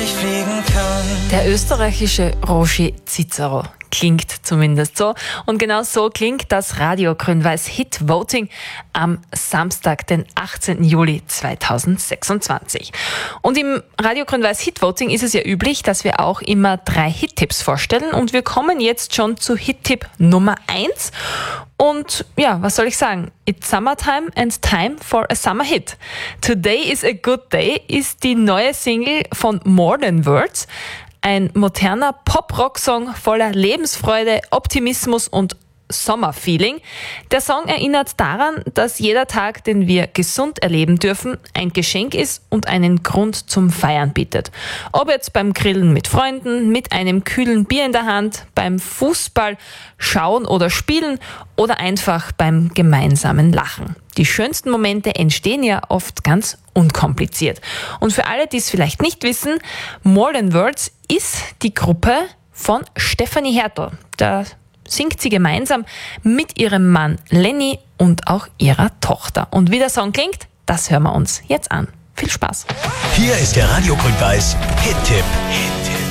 ich fliegen kann. Der österreichische Roger Cicero klingt zumindest so. Und genau so klingt das Radio Grün-Weiß Hit Voting am Samstag, den 18. Juli 2026. Und im Radio Grün-Weiß Hit Voting ist es ja üblich, dass wir auch immer 3 Hit-Tipps vorstellen. Und wir kommen jetzt schon zu Hit-Tipp Nummer 1. Und ja, was soll ich sagen? It's summertime and time for a summer hit. Today is a good day ist die neue Single von More Than Words. Ein moderner Pop-Rock-Song voller Lebensfreude, Optimismus und Sommerfeeling. Der Song erinnert daran, dass jeder Tag, den wir gesund erleben dürfen, ein Geschenk ist und einen Grund zum Feiern bietet. Ob jetzt beim Grillen mit Freunden, mit einem kühlen Bier in der Hand, beim Fußball schauen oder spielen oder einfach beim gemeinsamen Lachen. Die schönsten Momente entstehen ja oft ganz unkompliziert. Und für alle, die es vielleicht nicht wissen, More Than Words ist die Gruppe von Stefanie Hertel. Da singt sie gemeinsam mit ihrem Mann Lenny und auch ihrer Tochter. Und wie der Song klingt, das hören wir uns jetzt an. Viel Spaß. Hier ist der Radio Grün-Weiß Hit-Tipp.